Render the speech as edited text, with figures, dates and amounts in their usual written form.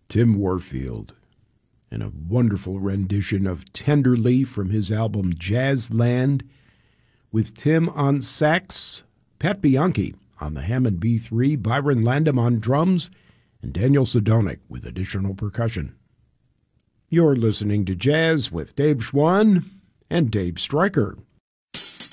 Tim Warfield, and a wonderful rendition of Tenderly from his album Jazzland, with Tim on sax, Pat Bianchi on the Hammond B3, Byron Landam on drums, and Daniel Sedonic with additional percussion. You're listening to Jazz with Dave Schwann and Dave Stryker.